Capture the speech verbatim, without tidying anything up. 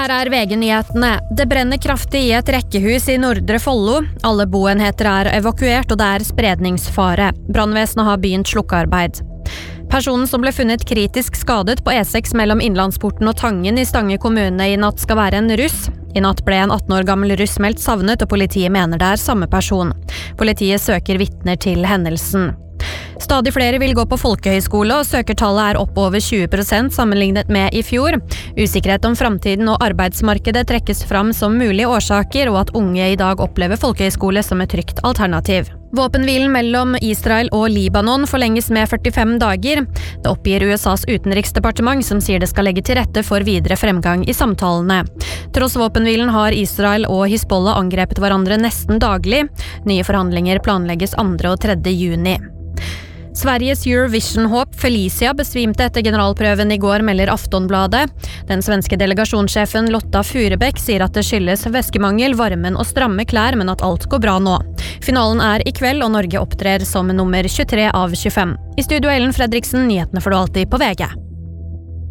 Her er V G-nyhetene. Det brenner kraftig i et rekkehus i Nordre Follo. Alle boenheter er evakuert, og det er spredningsfare. Brannvesenet har begynt slukkearbeid. Personen som ble funnet kritisk skadet på E seks mellom Innlandsporten og Tangen i Stange kommune i natt skal være en russ. I natt ble en atten år gammel russ meldt savnet, og politiet mener det er samme person. Politiet søker vitner til hendelsen. Stadig flere vil gå på folkehøyskole, og søkertallet er opp over tjue prosent sammenlignet med i fjor. Usikkerhet om fremtiden og arbeidsmarkedet trekkes fram som mulige årsaker, og at unge i dag opplever folkehøyskole som et trygt alternativ. Våpenhvilen mellom Israel og Libanon forlenges med førtifem dager. Det oppgir U S A's utenriksdepartement, som sier det skal legge til rette for videre fremgang i samtalene. Tross våpenhvilen har Israel og Hizbollah angrepet hverandre nesten daglig. Nye forhandlinger planlegges andre og tredje juni. Sveriges Eurovision-håp Felicia besvimte etter generalprøven i går, melder Aftonbladet. Den svenske delegasjonssjefen Lotta Furebæk sier at det skyldes væskemangel, varmen og stramme klær, men at alt går bra nå. Finalen er i kveld, og Norge opptrer som nummer tjuetre av tjuefem. I studio Ellen Fredriksen, nyhetene får du alltid på V G.